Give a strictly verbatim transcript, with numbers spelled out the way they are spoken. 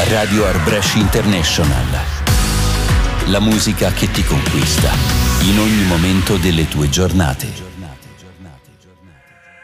Radio Arbresh International. La musica che ti conquista in ogni momento delle tue giornate.